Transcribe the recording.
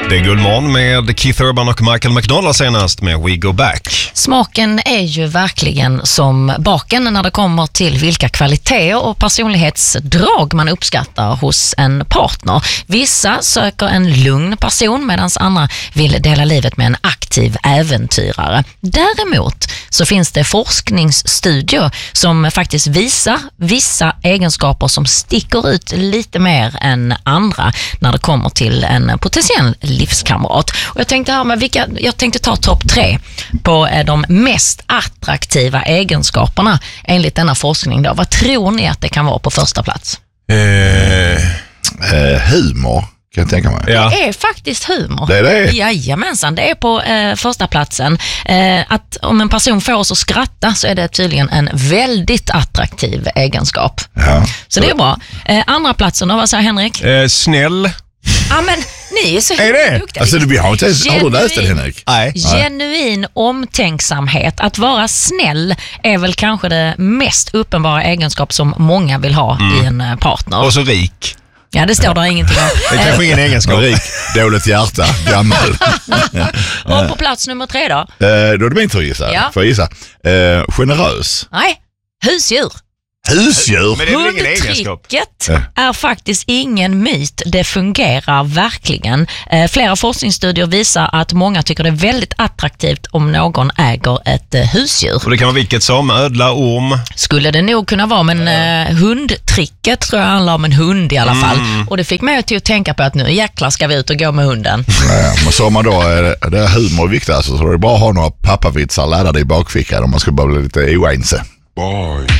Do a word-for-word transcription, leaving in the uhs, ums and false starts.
Det är Guldmorgon med Keith Urban och Michael McDonald senast med We Go Back. Smaken är ju verkligen som baken när det kommer till vilka kvaliteter och personlighetsdrag man uppskattar hos en partner. Vissa söker en lugn person medan andra vill dela livet med en aktiv äventyrare. Däremot så finns det forskningsstudier som faktiskt visar vissa egenskaper som sticker ut lite mer än andra när det kommer till en potentiell livskamrat. Och jag tänkte här med vilka, jag tänkte ta topp tre på de mest attraktiva egenskaperna enligt denna forskning då. Vad tror ni att det kan vara på första plats? Eh, eh, humor kan jag tänka mig. Ja. Det är faktiskt humor. Det är det? Jajamensan, det är på eh, första platsen. Eh, att om en person får oss att skratta så är det tydligen en väldigt attraktiv egenskap. Ja. Så det är bra. Eh, andra platsen då, vad säger Henrik? Eh, snäll. Ja, men ni är så Är det? duktiga. Alltså, vi har, inte ens, har du läst den, Henrik? Nej. Genuin omtänksamhet. Att vara snäll är väl kanske det mest uppenbara egenskap som många vill ha mm. i en partner. Och så rik. Ja, det står där ingenting om. Det är kanske ingen egenskap. Rik, dåligt hjärta, gammal. Och på plats nummer tre då? Eh, då är det min tur att gissa. Ja. Får jag gissa? Eh, generös. Nej, husdjur. Husdjur. Men det är väl ingen egenskap? Hundtricket Ja. är faktiskt ingen myt. Det fungerar verkligen. Eh, flera forskningsstudier visar att många tycker det är väldigt attraktivt om någon äger ett eh, husdjur. Och det kan vara vilket som, ödla, orm. Skulle det nog kunna vara, men eh, hundtricket tror jag handlar om en hund i alla fall. Mm. Och det fick mig till att tänka på att nu jäklar ska vi ut och gå med hunden. Ja, men så man då, är det, det är humor viktigt, alltså, så det är bara att ha några pappavitsar laddade i bakfickan om man ska bara bli lite oense. Bye.